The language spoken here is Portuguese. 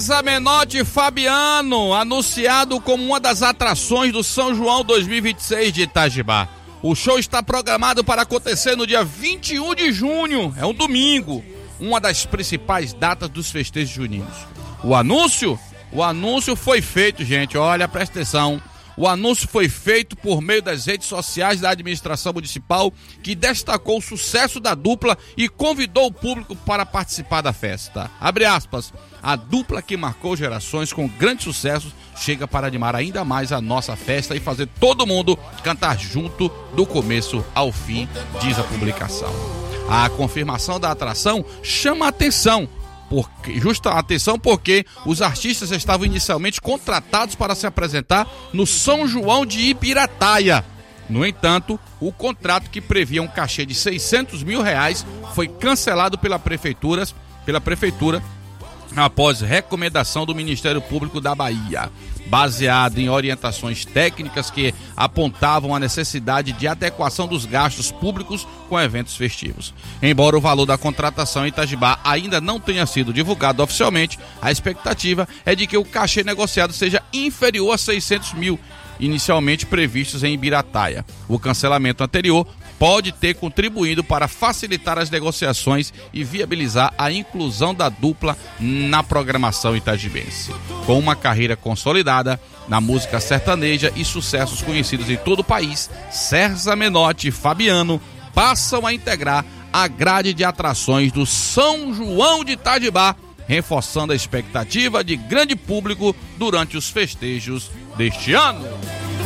Menotti Fabiano, anunciado como uma das atrações do São João 2026 de Itajibá. O show está programado para acontecer no dia 21 de junho, é um domingo, uma das principais datas dos festejos juninos. O anúncio foi feito, gente, olha, presta atenção. O anúncio foi feito por meio das redes sociais da administração municipal, que destacou o sucesso da dupla e convidou o público para participar da festa. Abre aspas, a dupla que marcou gerações com grande sucesso chega para animar ainda mais a nossa festa e fazer todo mundo cantar junto do começo ao fim, diz a publicação. A confirmação da atração chama a atenção, porque os artistas estavam inicialmente contratados para se apresentar no São João de Ibirataia. No entanto, o contrato que previa um cachê de R$600 mil foi cancelado pela prefeitura após recomendação do Ministério Público da Bahia, baseado em orientações técnicas que apontavam a necessidade de adequação dos gastos públicos com eventos festivos. Embora o valor da contratação em Itajibá ainda não tenha sido divulgado oficialmente, a expectativa é de que o cachê negociado seja inferior a R$600 mil, inicialmente previstos em Ibirataia. O cancelamento anterior pode ter contribuído para facilitar as negociações e viabilizar a inclusão da dupla na programação itajibense. Com uma carreira consolidada na música sertaneja e sucessos conhecidos em todo o país, César Menotti e Fabiano passam a integrar a grade de atrações do São João de Itajibá, reforçando a expectativa de grande público durante os festejos deste ano.